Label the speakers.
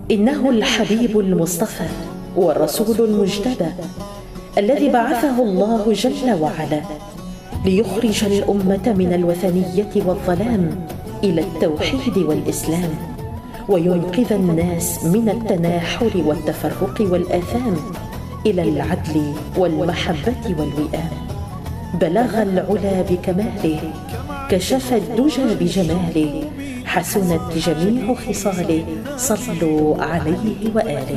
Speaker 1: إنه الحبيب المصطفى والرسول المجتبى الذي بعثه الله جل وعلا ليخرج الأمة من الوثنية والظلام إلى التوحيد والإسلام، وينقذ الناس من التناحر والتفرق والآثام إلى العدل والمحبة والوئام. بلغ العلا بكماله، كشف الدجى بجماله، حسنت جميع خصاله، صلوا عليه وآله.